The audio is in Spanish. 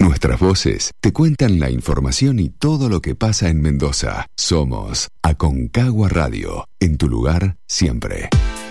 Nuestras voces te cuentan la información y todo lo que pasa en Mendoza. Somos Aconcagua Radio, en tu lugar siempre.